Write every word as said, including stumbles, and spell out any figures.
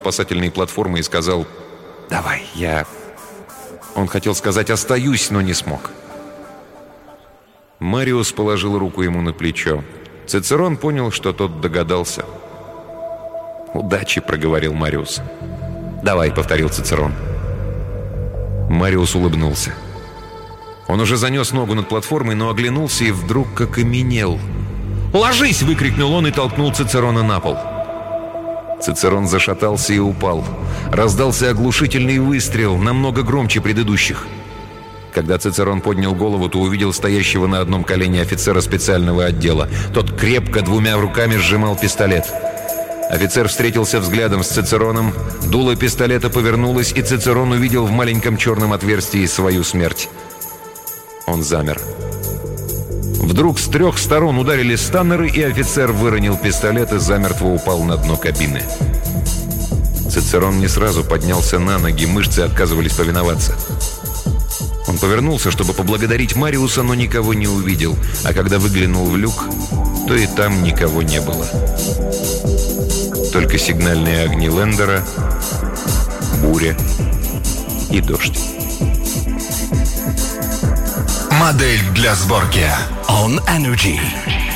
спасательной платформы и сказал: «Давай, я...» Он хотел сказать «остаюсь», но не смог. Мариус положил руку ему на плечо. Цицерон понял, что тот догадался. «Удачи», — проговорил Мариус. «Давай», — повторил Цицерон. Мариус улыбнулся. Он уже занес ногу над платформой, но оглянулся и вдруг окаменел. «Ложись!» — выкрикнул он и толкнул Цицерона на пол. Цицерон зашатался и упал. Раздался оглушительный выстрел, намного громче предыдущих. Когда Цицерон поднял голову, то увидел стоящего на одном колене офицера специального отдела. Тот крепко двумя руками сжимал пистолет. Офицер встретился взглядом с Цицероном, дуло пистолета повернулось, и Цицерон увидел в маленьком черном отверстии свою смерть. Он замер. Вдруг с трех сторон ударили станнеры, и офицер выронил пистолет и замертво упал на дно кабины. Цицерон не сразу поднялся на ноги, мышцы отказывались повиноваться. Он повернулся, чтобы поблагодарить Мариуса, но никого не увидел, а когда выглянул в люк, то и там никого не было. Только сигнальные огни Лендера, буря и дождь. Модель для сборки On Energy.